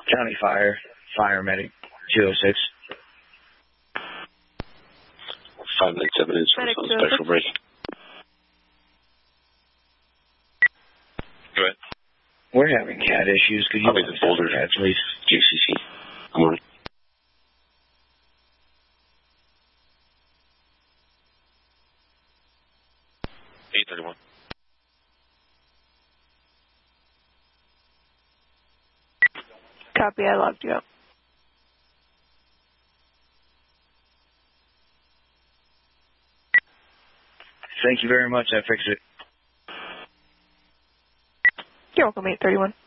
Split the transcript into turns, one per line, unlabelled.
County Fire, Fire Medic 206.
597 is
Medic
on special break. Go ahead.
We're having cat issues. Could you
Probably the Boulder
cat, please?
GCC. Good morning. $831.
Copy, I logged you up.
Thank you very much. I fixed it.
You're welcome, 831.